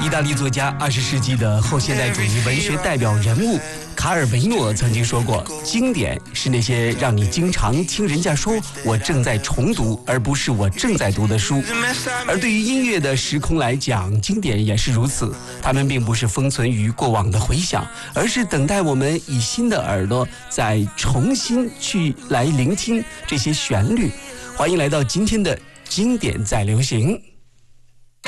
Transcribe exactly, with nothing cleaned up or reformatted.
意大利作家，二十世纪的后现代主义文学代表人物卡尔维诺曾经说过，经典是那些让你经常听人家说我正在重读，而不是我正在读的书。而对于音乐的时空来讲，经典也是如此，它们并不是封存于过往的回响，而是等待我们以新的耳朵再重新去来聆听这些旋律。欢迎来到今天的经典在流行。